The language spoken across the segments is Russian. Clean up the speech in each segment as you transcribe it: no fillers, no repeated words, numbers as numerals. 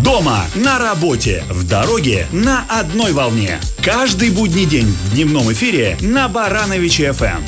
Дома, на работе, в дороге, на одной волне. Каждый будний день в дневном эфире на Барановиче ФМ.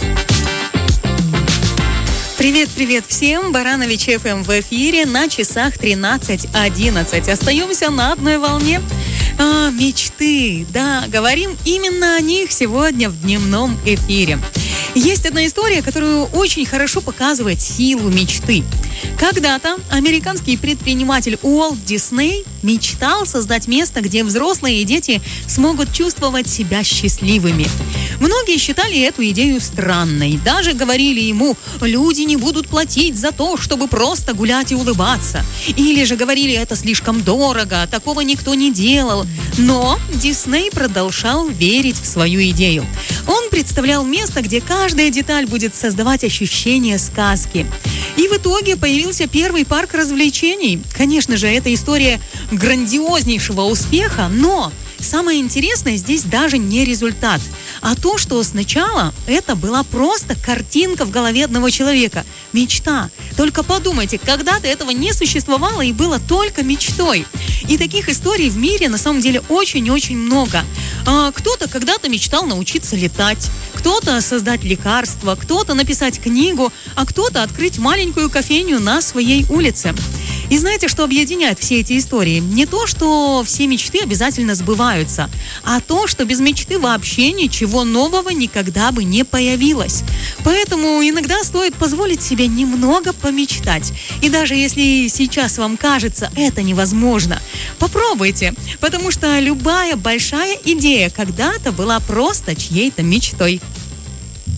Привет всем! Барановиче ФМ в эфире на часах 13:11. Остаемся на одной волне. Мечты. Да, говорим именно о них сегодня в дневном эфире. Есть одна история, которая очень хорошо показывает силу мечты. Когда-то американский предприниматель Уолт Дисней мечтал создать место, где взрослые и дети смогут чувствовать себя счастливыми. Многие считали эту идею странной. Даже говорили ему: люди не будут платить за то, чтобы просто гулять и улыбаться. Или же говорили: это слишком дорого, такого никто не делал. Но Дисней продолжал верить в свою идею. Он представлял место, где каждая деталь будет создавать ощущение сказки. И в итоге появился первый парк развлечений. Конечно же, это история грандиознейшего успеха, но самое интересное здесь даже не результат, а то, что сначала это была просто картинка в голове одного человека. Мечта. Только подумайте, когда-то этого не существовало и было только мечтой. И таких историй в мире на самом деле очень-очень много. Кто-то когда-то мечтал научиться летать, кто-то создать лекарство, кто-то написать книгу, а кто-то открыть маленькую кофейню на своей улице. И знаете, что объединяет все эти истории? Не то, что все мечты обязательно сбываются, а то, что без мечты вообще ничего нового никогда бы не появилось. Поэтому иногда стоит позволить себе немного помечтать. И даже если сейчас вам кажется, это невозможно, попробуйте, потому что любая большая идея когда-то была просто чьей-то мечтой.